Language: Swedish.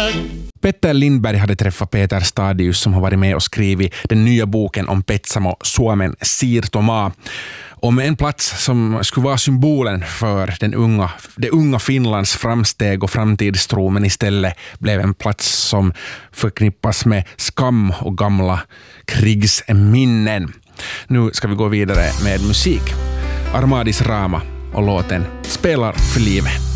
Petter Lindberg hade träffat Peter Stadius som har varit med och skrivit den nya boken om Petsamo, Suomen siirtomaa. Om en plats som skulle vara symbolen för det unga Finlands framsteg och framtidstro, men istället blev en plats som förknippas med skam och gamla krigsminnen. Nu ska vi gå vidare med musik. Armadis Rama och låten Spelar för livet.